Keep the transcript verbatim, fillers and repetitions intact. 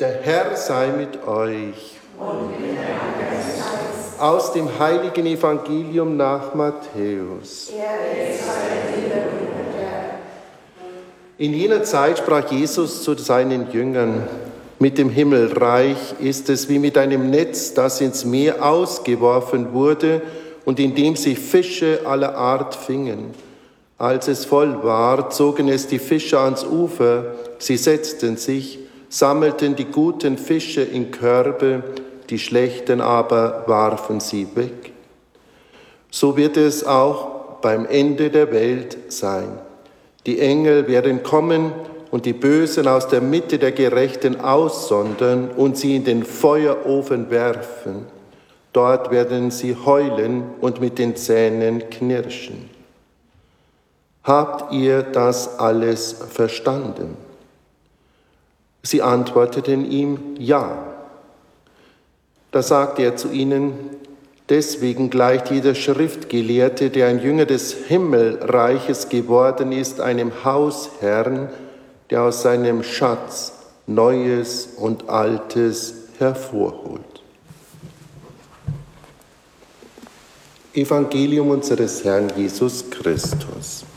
Der Herr sei mit euch. Und mit deinem Geist. Aus dem heiligen Evangelium nach Matthäus. Ehre sei dir, Herr. In jener Zeit sprach Jesus zu seinen Jüngern: Mit dem Himmelreich ist es wie mit einem Netz, das ins Meer ausgeworfen wurde und in dem sich Fische aller Art fingen. Als es voll war, zogen es die Fischer ans Ufer, sie setzten sich, sammelten die guten Fische in Körbe, die schlechten aber warfen sie weg. So wird es auch beim Ende der Welt sein. Die Engel werden kommen und die Bösen aus der Mitte der Gerechten aussondern und sie in den Feuerofen werfen. Dort werden sie heulen und mit den Zähnen knirschen. Habt ihr das alles verstanden? Sie antworteten ihm: Ja. Da sagte er zu ihnen: Deswegen gleicht jeder Schriftgelehrte, der ein Jünger des Himmelreiches geworden ist, einem Hausherrn, der aus seinem Schatz Neues und Altes hervorholt. Evangelium unseres Herrn Jesus Christus.